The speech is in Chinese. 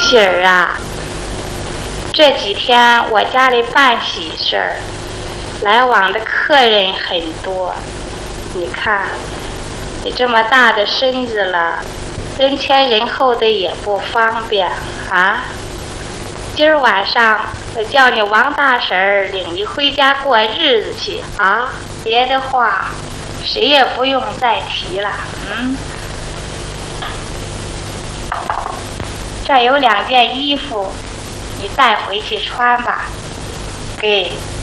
喜儿啊，这几天我家里办喜事儿，来往的客人很多。你看，你这么大的身子了，人前人后的也不方便啊。今儿晚上我叫你王大婶儿领你回家过日子去啊，别的话谁也不用再提了。这有2件衣服，你带回去穿吧。给